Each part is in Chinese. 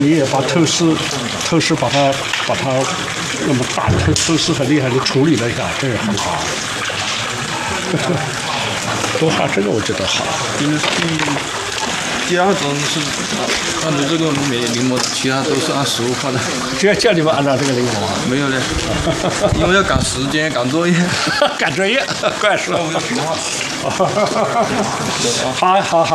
你也把透视把它那么大透视很厉害的处理了一下，这也很好。多画这个我觉得好。 第二种是按照这个临摹的，其他都是按实物画的。 只要叫你们按照这个临摹啊？ 没有嘞，因为要赶时间、赶作业。 赶作业，怪说。 我要实好。 话。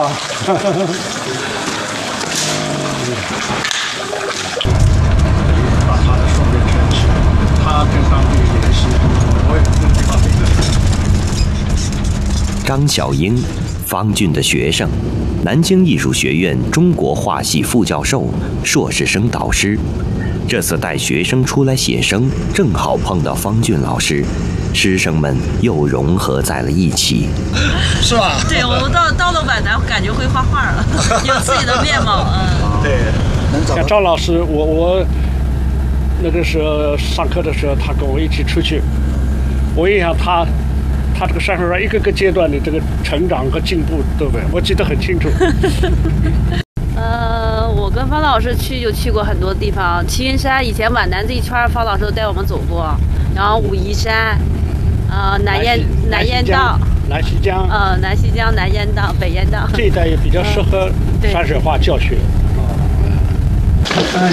把他的双面撑起，他跟上帝联系，我也不知道这个。 张小英，方俊的学生，南京艺术学院中国画系副教授、硕士生导师。这次带学生出来写生，正好碰到方俊老师，师生们又融合在了一起。 是吧？ 对，我到了皖南，感觉会画画了，有自己的面貌。 对，像赵老师，我那个时候上课的时候，他跟我一起出去，我印象他这个山水画一个个阶段的这个成长和进步，对不对？我记得很清楚。 我跟方老师就去过很多地方，齐云山以前皖南这一圈，方老师都带我们走过，然后武夷山，南烟道、 南溪江， 南溪江、南烟道、北烟道这一带也比较适合山水画教学。哎，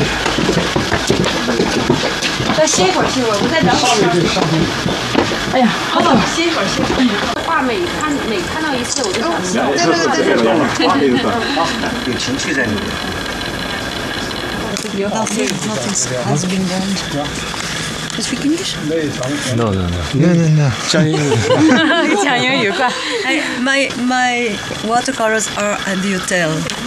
再歇一会儿，我再等会儿。哎呀，好了，歇一会儿。画每看到一次，我就想笑。 对，有情绪在里面。 Nothing has been done. You speak English? No. 讲英语。 讲英语快。 My watercolors are a detail.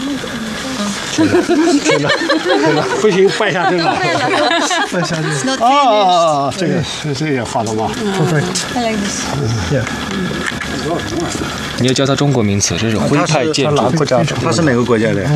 对了，不行，拜下真了。 拜下真。It's not finished. 这个也画的吗 ？Perfect. I like this. Yeah. 你要教他中国名词，这是徽派建筑。 他是哪个国家的？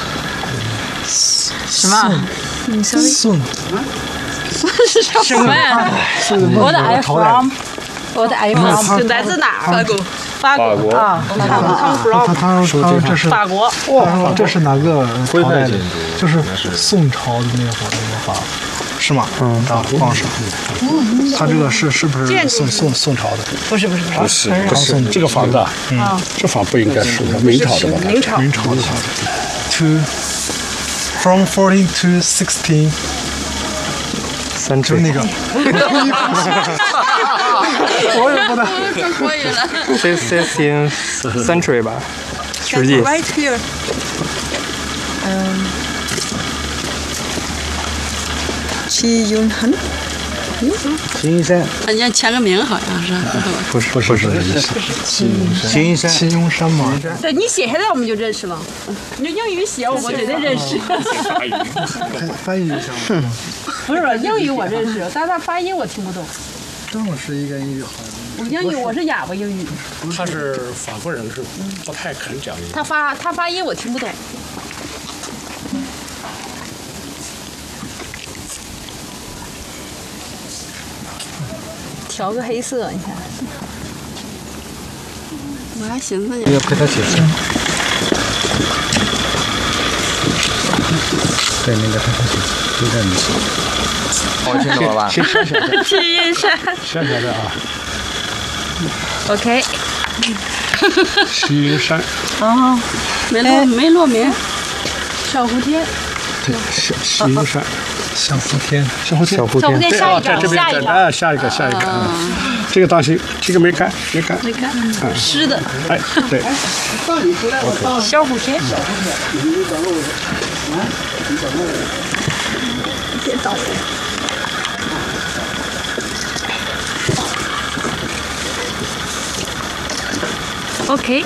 什么？ 宋。 什么呀？我的 I from， 我的 I from 来自哪儿？法国啊， 他说这是法国。 哇，这是哪个朝代的？就是宋朝的那会儿的画，是吗？皇上。他这个是不是宋朝的？ 不是， 这个房子啊，这房不应该是明朝的吧？ 明朝的。From 14 to 16。就是那个，我也不能。 可以了。 16th century 吧，10纪。 Right here. 齐云山。 齐云山。 人家签个名好像是。 不是齐云山吗？ 对你写下来我们就认识了，你用英语写我绝对认识。 翻译一下吗？ 不是英语我认识，但是他发音我听不懂。 郑老师应该英语好。 我是哑巴英语。 他是法国人，是不太肯讲英语。 他发音我听不懂。调个黑色，你看。我还寻思呢。 要陪他写生。对，那个陪他写，就在你写。 我听懂了吧？ 小的。 齐云山。 小的啊。 OK。 齐云山。 哦，没落名。小蝴蝶。 对，齐云山。 小蝴蝶。 对啊，在这边，下一个。这个当心，这个没干。 湿的。 哎，对。 小蝴蝶。别倒了。OK。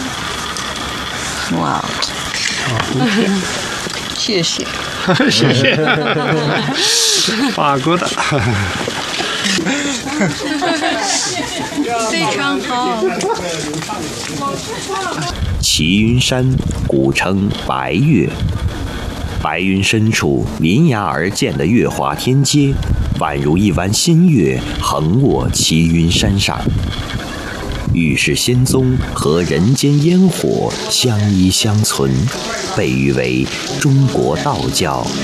哇。谢谢。 法国的。 非常好。 齐云山古称白岳，白云深处临崖而建的月华天阶，宛如一弯新月横卧齐云山上。 与世仙踪和人间烟火相依相存，被誉为中国道教